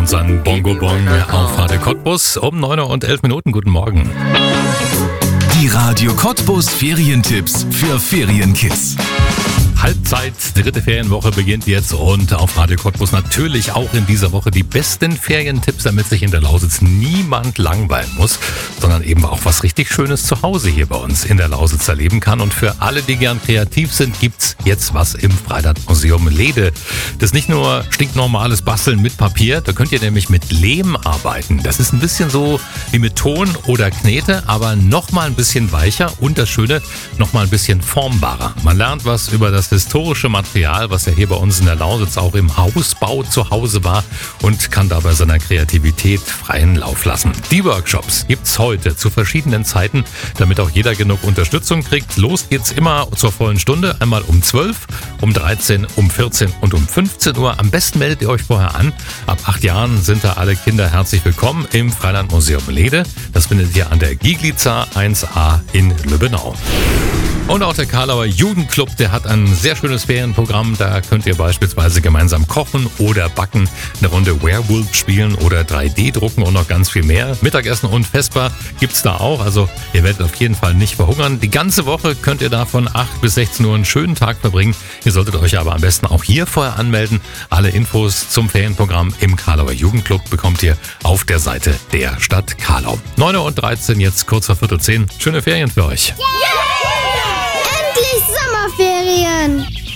unseren Bongo Bong auf Radio Cottbus um 9:11 Uhr. Guten Morgen. Die Radio Cottbus Ferientipps für Ferienkids. Halbzeit, dritte Ferienwoche beginnt jetzt und auf Radio Cottbus natürlich auch in dieser Woche die besten Ferientipps, damit sich in der Lausitz niemand langweilen muss, sondern eben auch was richtig Schönes zu Hause hier bei uns in der Lausitz erleben kann. Und für alle, die gern kreativ sind, gibt's jetzt was im Freilandmuseum Lede. Das ist nicht nur stinknormales Basteln mit Papier, da könnt ihr nämlich mit Lehm arbeiten. Das ist ein bisschen so wie mit Ton oder Knete, aber nochmal ein bisschen weicher und das Schöne, nochmal ein bisschen formbarer. Man lernt was über das historische Material, was ja hier bei uns in der Lausitz auch im Hausbau zu Hause war und kann dabei seiner Kreativität freien Lauf lassen. Die Workshops gibt's heute zu verschiedenen Zeiten, damit auch jeder genug Unterstützung kriegt. Los geht's immer zur vollen Stunde, einmal um 12, um 13, um 14 und um 15 Uhr. Am besten meldet ihr euch vorher an. Ab 8 Jahren sind da alle Kinder herzlich willkommen im Freilandmuseum Lede. Das findet ihr an der Giglitzer 1a in Lübbenau. Und auch der Karlauer Jugendclub, der hat ein sehr schönes Ferienprogramm. Da könnt ihr beispielsweise gemeinsam kochen oder backen, eine Runde Werewolf spielen oder 3D drucken und noch ganz viel mehr. Mittagessen und Vesper gibt's da auch. Also ihr werdet auf jeden Fall nicht verhungern. Die ganze Woche könnt ihr da von 8 bis 16 Uhr einen schönen Tag verbringen. Ihr solltet euch aber am besten auch hier vorher anmelden. Alle Infos zum Ferienprogramm im Karlauer Jugendclub bekommt ihr auf der Seite der Stadt Karlau. 9:13 Uhr, jetzt kurz vor 9:45. Schöne Ferien für euch. Endlich Sommerferien!